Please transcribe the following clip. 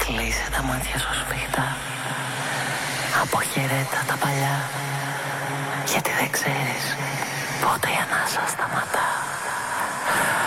Κλείσε τα μάτια σου σφιχτά. Αποχαιρέτα τα παλιά. Γιατί δεν ξέρεις πότε η ανάσα σταματά.